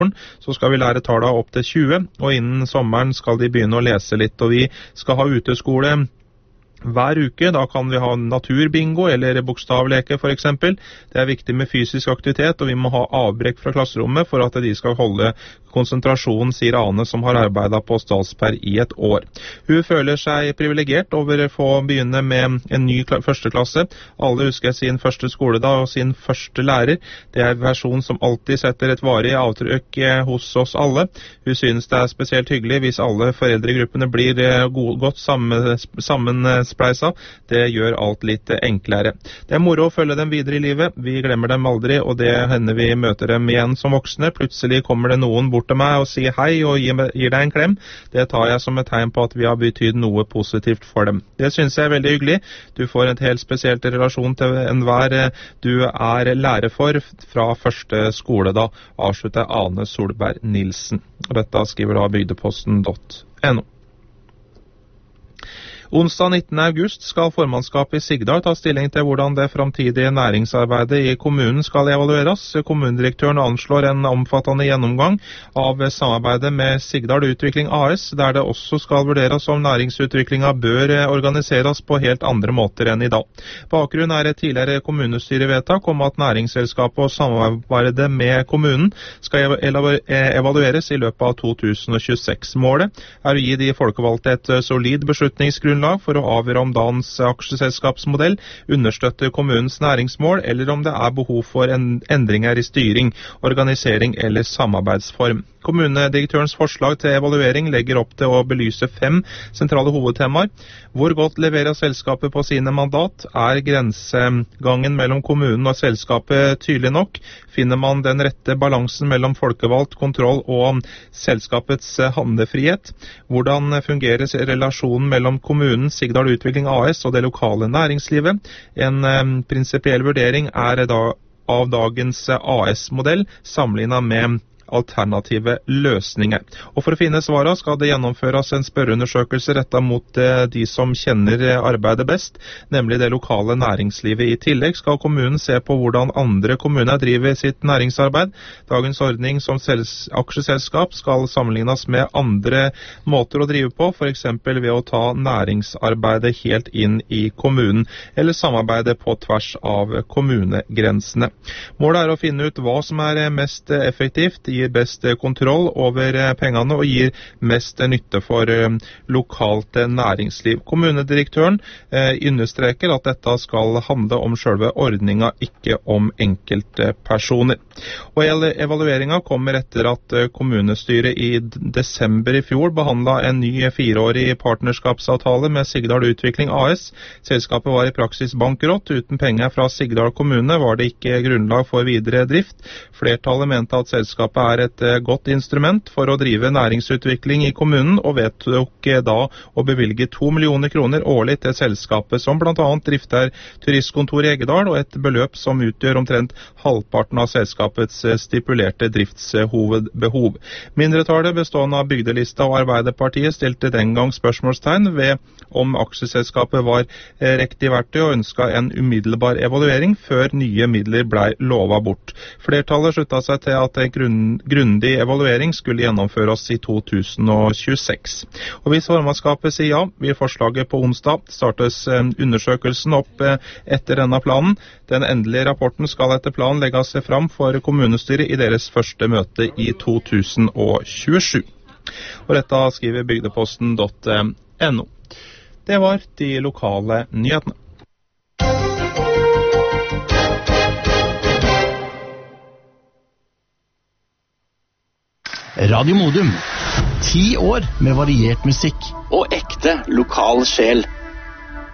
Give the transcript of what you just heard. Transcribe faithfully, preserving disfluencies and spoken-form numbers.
så skal vi lære tallene opp til tjue, og innen sommeren skal de begynne å lese litt, og vi skal ha uteskole hver uke. Da kan vi ha naturbingo eller bokstavleke for eksempel. Det er viktig med fysisk aktivitet, og vi må ha avbrekk fra klasserommet for at de skal holde konsentrasjonen, sier Ane, som har arbeidet på Stadsberg i et år. Hun føler seg privilegert over å få begynne med en ny første klasse. Alle husker sin første skoledag og sin første lærer. Det er en versjon som alltid setter et varig avtrykk hos oss alle. Hun synes det er spesielt hyggelig hvis alle foreldregruppene blir godt sammen, sammen spleisa. Det gjør alt litt enklere. Det er moro å følge dem videre i livet. Vi glemmer dem aldri, og det hender vi møter dem igjen som voksne. Plutselig kommer det noen bort til meg og sier hei og gir, gir deg en klem. Det tar jeg som et tegn på at vi har betydd noe positivt for dem. Det synes jeg er veldig hyggelig. Du får en helt spesielt relasjon til enhver du er lærer for fra første skole da, avslutter Ane Solberg Nilsen. Og dette skriver da bygdeposten punktum no. Onsdag nittende august skal formannskapet i Sigdal ta stilling til hvordan det framtidige næringsarbeidet i kommunen skal evalueres. Kommunedirektøren anslår en omfattende gjennomgang av samarbeidet med Sigdal Utvikling A S, der det også skal vurderes om næringsutviklingen bør organiseres på helt andre måter enn i dag. Bakgrunnen er et tidligere kommunestyrevedtak om at næringsselskapet og samarbeidet med kommunen skal evalueres i løpet av to tusen og tjueseks. Målet er å gi de folkevalgte et solid beslutningsgrunnlag for å avgjøre om dagens aksjeselskapsmodell understøtter kommunens næringsmål, eller om det er behov for en endringer i styring, organisering eller samarbeidsform. Kommunedirektørens forslag til evaluering legger opp til å belyse fem sentrale hovedtemaer. Hvor godt leverer selskapet på sine mandat? Er grensegangen mellom kommunen og selskapet tydelig nok? Finner man den rette balansen mellom folkevalgt kontroll og selskapets handlefrihet? Hvordan fungerer relasjonen mellom kommunen, Sigdal Utvikling A S og det lokale næringslivet? En um, prinsipiell vurdering er da, av dagens A S-modell sammenlignet med alternative løsninger. Og for å finne svarene skal det gjennomføres en spørreundersøkelse rettet mot eh, de som kjenner arbeidet best, nemlig det lokale næringslivet. I tillegg skal kommunen se på hvordan andre kommuner driver sitt næringsarbeid. Dagens ordning som aksjeselskap skal sammenlignes med andre måter å drive på, for eksempel ved å ta næringsarbeidet helt inn i kommunen, eller samarbeide på tvers av kommunegrensene. Målet er å finne ut hva som er mest effektivt, gir best kontroll over pengene og gir mest nytte for lokalt næringsliv. Kommunedirektøren eh, understreker at dette skal handle om selve ordningen, ikke om enkeltpersoner. Og evalueringen kommer etter at kommunestyret i desember i fjor behandlet en ny fireårig partnerskapsavtale med Sigdal Utvikling A S. Selskapet var i praksis bankrott. Uten penger fra Sigdal kommune var det ikke grunnlag for videre drift. Flertallet mente at selskapet er et godt instrument for å drive næringsutvikling i kommunen, og vedtok da å bevilge to millioner kroner årlig til selskapet, som blant annet drifter turistkontor i Eggedal, og et beløp som utgjør omtrent halvparten av selskapets stipulerte driftshovedbehov. Mindretallet bestående av Bygdelista og Arbeiderpartiet stilte den gang spørsmålstegn ved om aksjeselskapet var riktig verktøy og ønsket en umiddelbar evaluering før nye midler ble lovet bort. Flertallet sluttet seg til at en grunn grundig evaluering skulle gjennomføres i to tusen og tjueseks. Og hvis formannskapet sier ja, vil forslaget på onsdag startes undersøkelsen opp etter denne planen. Den endelige rapporten skal etter planen legges fram for kommunestyret i deres første møte i to tusen og tjuesju. Og dette skriver bygdeposten punktum no. Det var de lokale nyhetene. Radio Modum. Ti år med variert musikk. Og ekte lokal sjel.